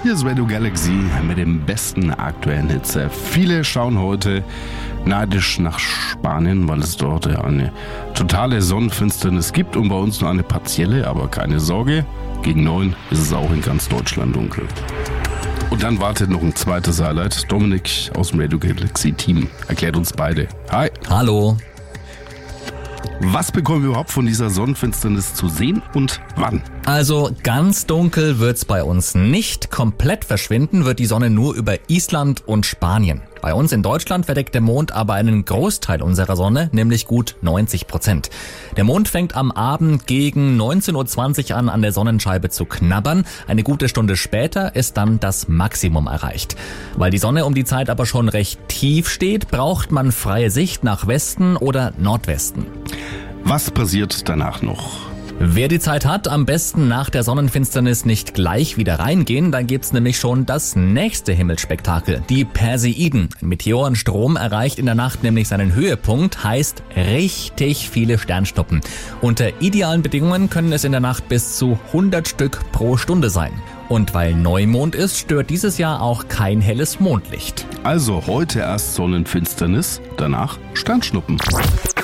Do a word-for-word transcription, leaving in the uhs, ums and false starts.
Hier ist Radio Galaxy mit den besten aktuellen Hits. Viele schauen heute neidisch nach Spanien, weil es dort ja eine totale Sonnenfinsternis gibt und bei uns nur eine partielle, aber keine Sorge, gegen neun ist es auch in ganz Deutschland dunkel. Und dann wartet noch ein zweites Highlight. Dominik aus dem Radio Galaxy Team erklärt uns beide. Hi. Hallo. Was bekommen wir überhaupt von dieser Sonnenfinsternis zu sehen und wann? Also ganz dunkel wird's bei uns nicht. Komplett verschwinden wird die Sonne nur über Island und Spanien. Bei uns in Deutschland verdeckt der Mond aber einen Großteil unserer Sonne, nämlich gut neunzig Prozent. Der Mond fängt am Abend gegen neunzehn Uhr zwanzig an, an der Sonnenscheibe zu knabbern. Eine gute Stunde später ist dann das Maximum erreicht. Weil die Sonne um die Zeit aber schon recht tief steht, braucht man freie Sicht nach Westen oder Nordwesten. Was passiert danach noch? Wer die Zeit hat, am besten nach der Sonnenfinsternis nicht gleich wieder reingehen, dann gibt's nämlich schon das nächste Himmelsspektakel, die Perseiden. Ein Meteorenstrom erreicht in der Nacht nämlich seinen Höhepunkt, heißt richtig viele Sternschnuppen. Unter idealen Bedingungen können es in der Nacht bis zu hundert Stück pro Stunde sein. Und weil Neumond ist, stört dieses Jahr auch kein helles Mondlicht. Also heute erst Sonnenfinsternis, danach Sternschnuppen.